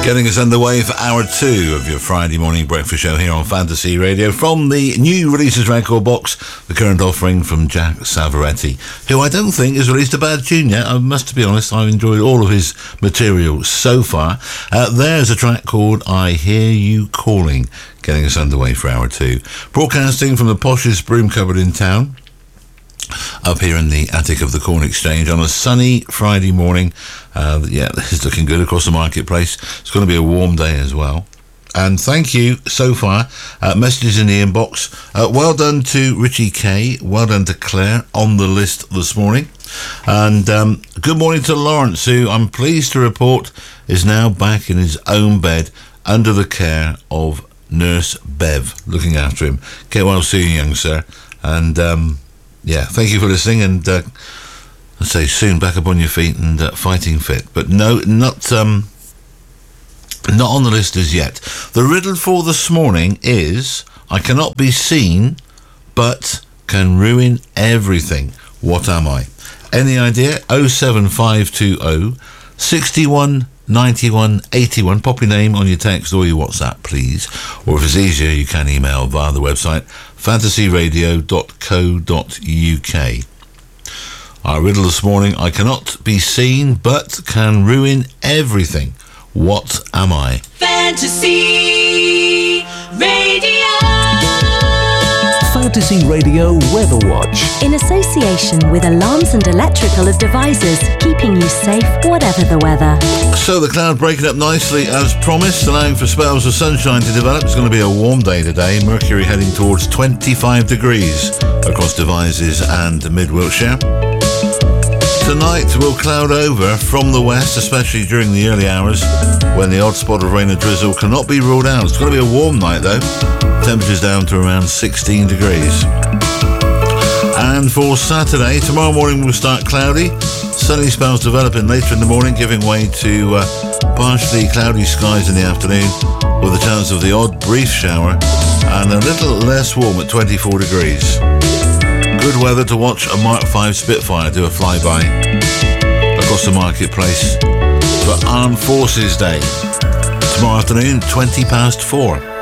Getting us underway for hour 2 of your Friday morning breakfast show here on Fantasy Radio. From the new releases record box, the current offering from Jack Savoretti, who I don't think has released a bad tune yet. I must be honest, I've enjoyed all of his material so far. There's a track called I Hear You Calling, getting us underway for hour 2. Broadcasting from the poshest broom cupboard in town, up here in the attic of the Corn Exchange on a sunny Friday morning. It's looking good across the marketplace. It's going to be a warm day as well. And thank you so far. Messages in the inbox. Well done to Richie K. Well done to Claire on the list this morning. And good morning to Lawrence, who I'm pleased to report is now back in his own bed under the care of Nurse Bev, looking after him. Get well soon, young sir. And thank you for listening, and I'd say soon back up on your feet and fighting fit. But no, not on the list as yet. The riddle for this morning is, I cannot be seen, but can ruin everything. What am I? Any idea? 07520 61 91 81. Pop your name on your text or your WhatsApp, please. Or if it's easier, you can email via the website fantasyradio.co.uk. Our riddle this morning: I cannot be seen but can ruin everything. What am I? Fantasy Radio. Fantasy Radio Weather Watch. In association with Alarms and Electrical Devices, keeping you safe whatever the weather. So the cloud breaking up nicely as promised, allowing for spells of sunshine to develop. It's going to be a warm day today. Mercury heading towards 25 degrees across Devizes and Mid-Wiltshire. Tonight will cloud over from the west, especially during the early hours when the odd spot of rain or drizzle cannot be ruled out. It's going to be a warm night though. Temperatures down to around 16 degrees. And for Saturday, tomorrow morning will start cloudy. Sunny spells developing later in the morning, giving way to partially cloudy skies in the afternoon with a chance of the odd brief shower, and a little less warm at 24 degrees. Good weather to watch a Mark 5 Spitfire do a flyby across the marketplace for Armed Forces Day tomorrow afternoon, 4:20.